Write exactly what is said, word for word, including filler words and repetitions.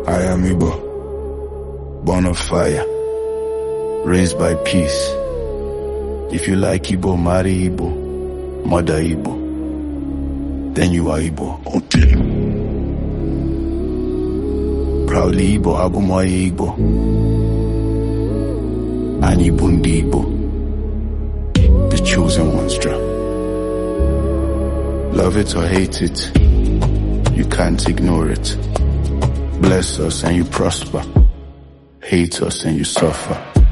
I am Igbo, born of fire, raised by peace. If you like Igbo, marry Igbo, mother Igbo, then you are Igbo. Okay. Proudly Igbo, Abumoye Igbo, and Igbo ndi Igbo, the chosen ones draw. Love it or hate it, you can't ignore it. Bless us and you prosper, hate us and you suffer.